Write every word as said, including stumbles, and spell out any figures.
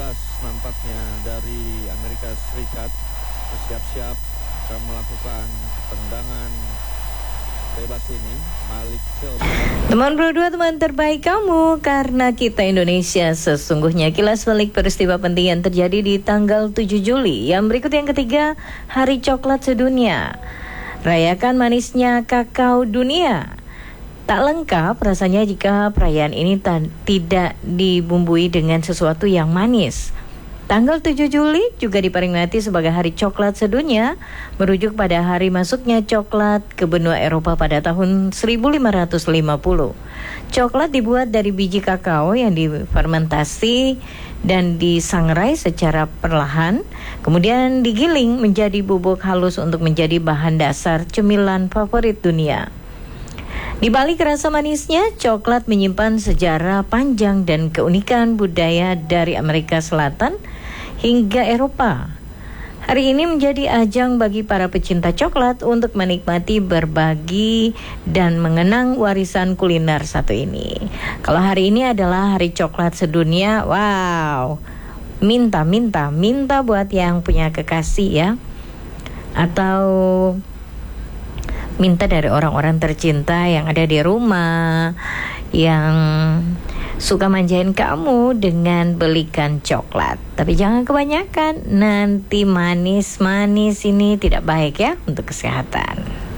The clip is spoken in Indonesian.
belas nampaknya dari Amerika Serikat bersiap-siap akan melakukan tendangan bebas ini. Malik Chilton. Teman berdua, teman terbaik kamu, karena kita Indonesia sesungguhnya. Kilas balik peristiwa penting yang terjadi di tanggal tujuh Juli. Yang berikut yang ketiga, Hari Coklat Sedunia. Rayakan manisnya kakao dunia. Tak lengkap rasanya jika perayaan ini ta- tidak dibumbui dengan sesuatu yang manis. Tanggal tujuh Juli juga diperingati sebagai Hari Coklat Sedunia, merujuk pada hari masuknya coklat ke benua Eropa pada tahun seribu lima ratus lima puluh. Coklat dibuat dari biji kakao yang difermentasi dan disangrai secara perlahan, kemudian digiling menjadi bubuk halus untuk menjadi bahan dasar cemilan favorit dunia. Di balik rasa manisnya, coklat menyimpan sejarah panjang dan keunikan budaya dari Amerika Selatan hingga Eropa. Hari ini menjadi ajang bagi para pecinta coklat untuk menikmati, berbagi, dan mengenang warisan kuliner satu ini. Kalau hari ini adalah Hari Coklat Sedunia, wow, minta, minta, minta buat yang punya kekasih ya. Atau minta dari orang-orang tercinta yang ada di rumah, yang suka manjain kamu dengan belikan coklat. Tapi jangan kebanyakan, nanti manis-manis ini tidak baik ya untuk kesehatan.